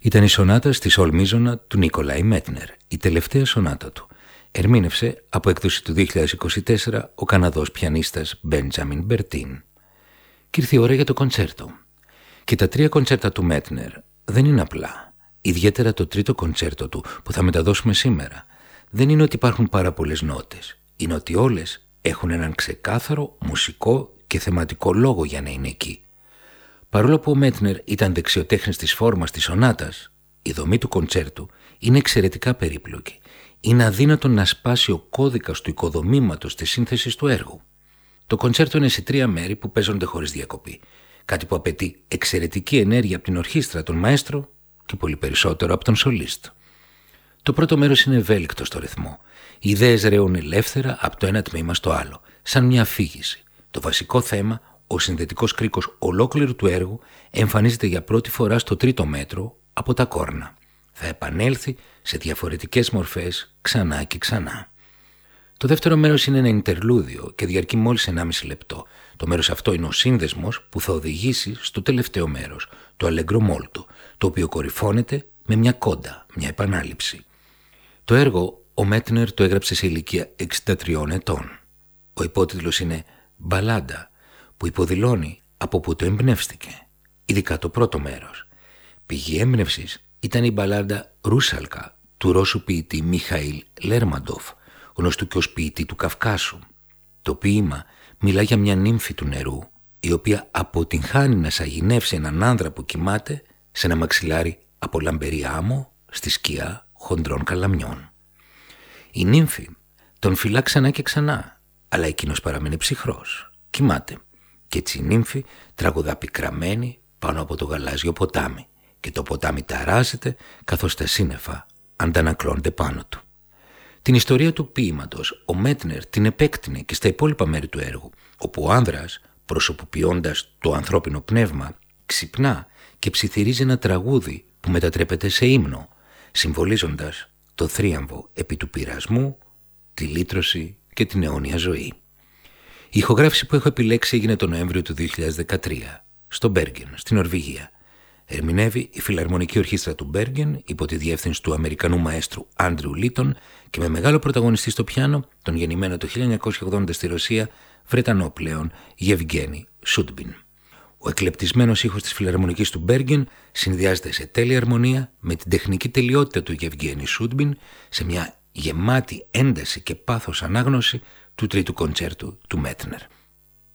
Ήταν η σονάτα στη Σολ Μίζωνα του Νικολάη Μέτνερ, η τελευταία σονάτα του. Ερμήνευσε από έκδοση του 2024 ο Καναδός πιανίστας Μπέντζαμιν Μπερτίν. Και ήρθε η ώρα για το κοντσέρτο. Και τα 3 κοντσέρτα του Μέτνερ δεν είναι απλά. Ιδιαίτερα το 3ο κοντσέρτο του που θα μεταδώσουμε σήμερα. Δεν είναι ότι υπάρχουν πάρα πολλές νότες. Είναι ότι όλες έχουν έναν ξεκάθαρο μουσικό και θεματικό λόγο για να είναι εκεί. Παρόλο που ο Μέτνερ ήταν δεξιοτέχνης της φόρμας της σονάτας, η δομή του κοντσέρτου είναι εξαιρετικά περίπλοκη. Είναι αδύνατο να σπάσει ο κώδικας του οικοδομήματος της σύνθεσης του έργου. Το κοντσέρτο είναι σε 3 μέρη που παίζονται χωρίς διακοπή. Κάτι που απαιτεί εξαιρετική ενέργεια από την ορχήστρα, τον μαέστρο και πολύ περισσότερο από τον σολίστ. Το πρώτο μέρος είναι ευέλικτο στο ρυθμό. Οι ιδέες ρέουν ελεύθερα από το ένα τμήμα στο άλλο, σαν μια αφήγηση. Το βασικό θέμα, ο συνδετικός κρίκος ολόκληρου του έργου, εμφανίζεται για πρώτη φορά στο 3ο μέτρο από τα κόρνα. Θα επανέλθει σε διαφορετικές μορφές ξανά και ξανά. Το δεύτερο μέρος είναι ένα ιντερλούδιο και διαρκεί μόλις 1,5 λεπτό. Το μέρος αυτό είναι ο σύνδεσμος που θα οδηγήσει στο τελευταίο μέρος, το Allegro molto, το οποίο κορυφώνεται με μια κόντα, μια επανάληψη. Το έργο ο Μέτνερ το έγραψε σε ηλικία 63 ετών. Ο υπότιτλος είναι «Μπαλάντα», που υποδηλώνει από που το εμπνεύστηκε, ειδικά το πρώτο μέρος. Πηγή έμπνευσης ήταν η μπαλάντα «Ρούσαλκα» του Ρώσου ποιητή Μιχαήλ Λέρμαντοφ, γνωστού και ως ποιητή του Καυκάσου. Το ποίημα μιλά για μια νύμφη του νερού, η οποία αποτυγχάνει να σαγηνεύσει έναν άνδρα που κοιμάται σε ένα μαξιλάρι από λαμπερή άμμο στη σκιά χοντρών καλαμιών. Η νύμφη τον φυλά ξανά και ξανά, αλλά εκείνος παραμένει ψυχρός, κοιμάται. Και έτσι η νύμφη τραγουδά πικραμένη πάνω από το γαλάζιο ποτάμι και το ποτάμι ταράζεται καθώς τα σύννεφα αντανακλώνται πάνω του. Την ιστορία του ποίηματος ο Μέτνερ την επέκτηνε και στα υπόλοιπα μέρη του έργου, όπου ο άνδρας, προσωποποιώντας το ανθρώπινο πνεύμα, ξυπνά και ψιθυρίζει ένα τραγούδι που μετατρέπεται σε ύμνο, συμβολίζοντας το θρίαμβο επί του πειρασμού, τη λύτρωση και την αιώνια ζωή. Η ηχογράφηση που έχω επιλέξει έγινε τον Νοέμβριο του 2013, στο Μπέργεν, στην Νορβηγία. Ερμηνεύει η Φιλαρμονική Ορχήστρα του Μπέργεν υπό τη διεύθυνση του Αμερικανού μαέστρου Άντριου Λίτον και με μεγάλο πρωταγωνιστή στο πιάνο τον γεννημένο το 1980 στη Ρωσία Βρετανό πλέον Γεβγένι Σούντμπιν. Ο εκλεπτισμένος ήχος της Φιλαρμονικής του Μπέργεν συνδυάζεται σε τέλεια αρμονία με την τεχνική τελειότητα του Γεβγένι Σούντμπιν σε μια γεμάτη ένταση και πάθος ανάγνωση του τρίτου κοντσέρτου του Μέτνερ.